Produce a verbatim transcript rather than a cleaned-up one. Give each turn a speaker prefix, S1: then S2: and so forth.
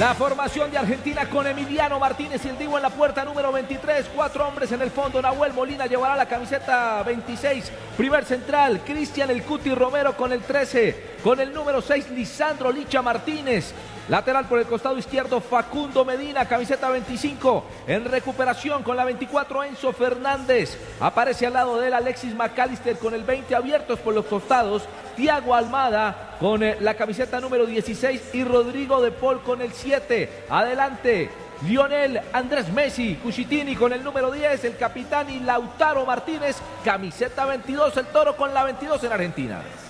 S1: La formación de Argentina con Emiliano Martínez y el Divo en la puerta número veintitrés. Cuatro hombres en el fondo. Nahuel Molina llevará la camiseta veintiséis. Primer central, Cristian El Cuti Romero con el trece. Con el número seis, Lisandro Licha Martínez. Lateral por el costado izquierdo, Facundo Medina, camiseta veinticinco. En recuperación con la veinticuatro, Enzo Fernández. Aparece al lado de él Alexis McAllister con el veinte, abiertos por los costados. Thiago Almada con la camiseta número dieciséis y Rodrigo de Paul con el siete. Adelante, Lionel Andrés Messi, Cuchitini con el número diez, el capitán, y Lautaro Martínez, camiseta veintidós, el Toro con la veintidós en Argentina.